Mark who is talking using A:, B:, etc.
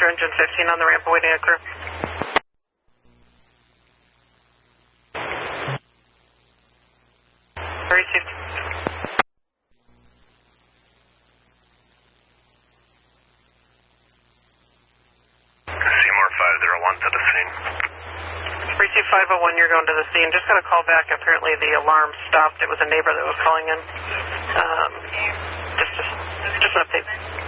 A: Passenger engine 15 on the ramp awaiting a crew. Received.
B: Seymour 501 to the scene.
A: Received 501, you're going to the scene. Just got a call back. Apparently the alarm stopped. It was a neighbor that was calling in. Just an update.